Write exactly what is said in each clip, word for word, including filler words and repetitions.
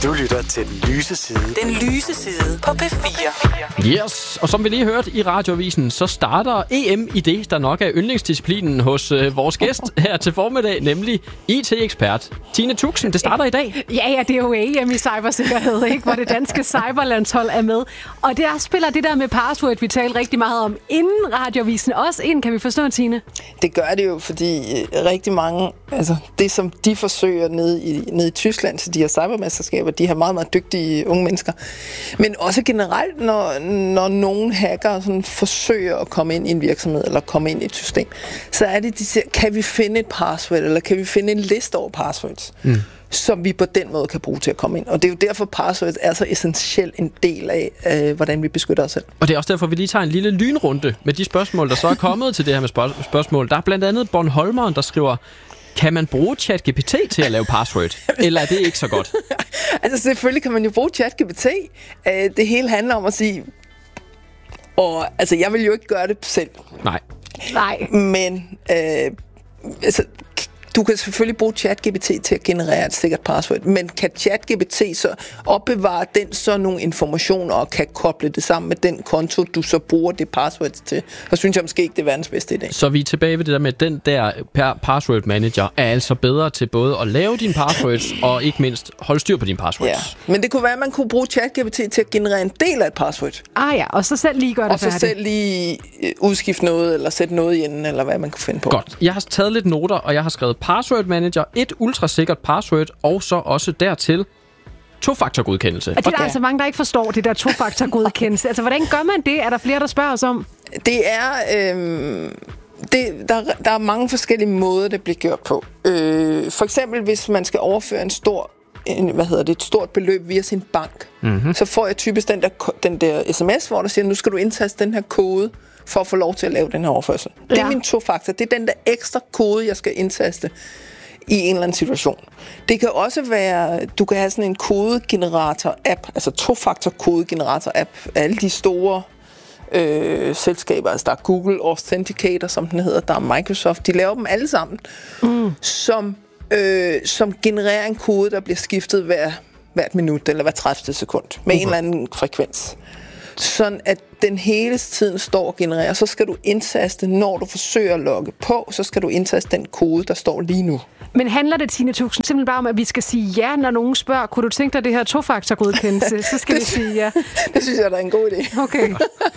Du lytter til Den Lyse Side. Den Lyse Side på P fire. Yes, og som vi lige hørte i radioavisen, så starter E M i det, der nok er yndlingsdisciplinen hos øh, vores gæst her til formiddag, nemlig I T-ekspert Tine Tuxen. Det starter i dag. Ja, ja, det er jo E M i cybersikkerhed, ikke? Hvor det danske cyberlandshold er med. Og der spiller det der med password, vi talte rigtig meget om inden radioavisen også ind, kan vi forstå, Tine? Det gør det jo, fordi rigtig mange, altså det som de forsøger nede i, nede i Tyskland til de her cybermesterskaber, de har meget, meget dygtige unge mennesker. Men også generelt, når, når nogen hacker sådan forsøger at komme ind i en virksomhed, eller komme ind i et system, så er det, de siger, kan vi finde et password, eller kan vi finde en liste over passwords, mm. som vi på den måde kan bruge til at komme ind. Og det er jo derfor, passwords er så essentielt en del af, øh, hvordan vi beskytter os selv. Og det er også derfor, vi lige tager en lille lynrunde med de spørgsmål, der så er kommet til det her med spørg- spørgsmål. Der er blandt andet Bornholmeren, der skriver, kan man bruge ChatGPT til at lave password? Eller er det ikke så godt? Altså selvfølgelig kan man jo bruge ChatGPT. Det hele handler om at sige, og altså jeg vil jo ikke gøre det selv. Nej. Nej. Men øh, altså, du kan selvfølgelig bruge ChatGPT til at generere et sikkert password, men kan ChatGPT så opbevare den så nogle informationer og kan koble det sammen med den konto, du så bruger det password til? Og synes jeg måske ikke, det er verdens bedste idé. Så vi er tilbage ved det der med, den der password manager er altså bedre til både at lave dine passwords og ikke mindst holde styr på dine passwords. Ja, men det kunne være, at man kunne bruge ChatGPT til at generere en del af et password. Ah ja, og så selv lige gøre det og færdigt. Og så selv lige udskifte noget, eller sætte noget i enden, eller hvad man kunne finde på. Godt. Jeg har taget lidt noter, og jeg har skrevet password manager, et ultrasikkert password, og så også dertil to-faktor-godkendelse. Og det er der ja. altså mange, der ikke forstår, det der to-faktor-godkendelse. Altså, hvordan gør man det? Er der flere, der spørger os om? Det er... Øh, det, der, der er mange forskellige måder, det bliver gjort på. Øh, for eksempel, hvis man skal overføre en stor... En, hvad hedder det, et stort beløb via sin bank, mm-hmm. så får jeg typisk den der, den der sms, hvor der siger, nu skal du indtaste den her kode, for at få lov til at lave den her overførsel. Ja. Det er min to-faktor. Det er den der ekstra kode, jeg skal indtaste i en eller anden situation. Det kan også være, du kan have sådan en kodegenerator-app, altså to-faktor kodegenerator-app, alle de store øh, selskaber, altså der er Google Authenticator, som den hedder, der er Microsoft, de laver dem alle sammen, mm. som, øh, som genererer en kode, der bliver skiftet hver, hvert minut, eller hver tredivte sekund, med okay. en eller anden frekvens. Sådan at den hele tiden står og genererer, så skal du indtaste, når du forsøger at logge på, så skal du indtaste den kode, der står lige nu. Men handler det, Tine Tuxen, simpelthen bare om, at vi skal sige ja, når nogen spørger, kunne du tænke dig det her to-faktor-godkendelse? Så skal vi sige ja. Det synes jeg, der er en god idé. Okay.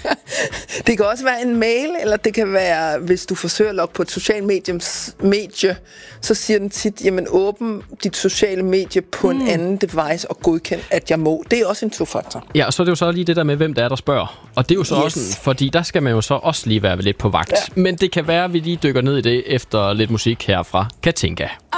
Det kan også være en mail, eller det kan være, hvis du forsøger at logge på et socialt medie, så siger den tit, jamen åbn dit sociale medie på mm. en anden device og godkend, at jeg må. Det er også en to-faktor. Ja, og så er det jo så lige det der med, hvem der er, der spørger. Og det er jo så yes. også, fordi der skal man jo så også lige være lidt på vagt. Ja. Men det kan være, at vi lige dykker ned i det efter lidt musik her fra Katinka.